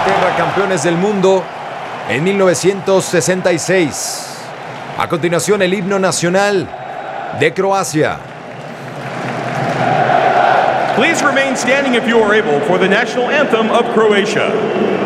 Inglaterra, campeones del mundo en 1966. A continuación, el himno nacional de Croacia. Please remain standing if you are able for the national anthem of Croatia.